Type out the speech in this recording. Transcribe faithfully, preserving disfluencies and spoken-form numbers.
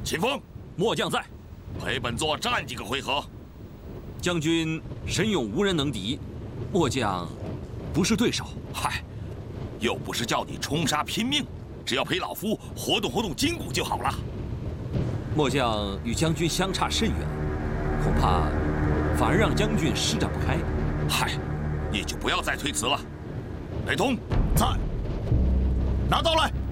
秦风， 末将在， 陪本座战几个回合。 将军神勇无人能敌，末将不是对手。 嗨，又不是叫你冲杀拼命，只要陪老夫活动活动筋骨就好了。 末将与将军相差甚远，恐怕反而让将军施展不开。 嗨，你就不要再推辞了。雷通， 在，拿刀来。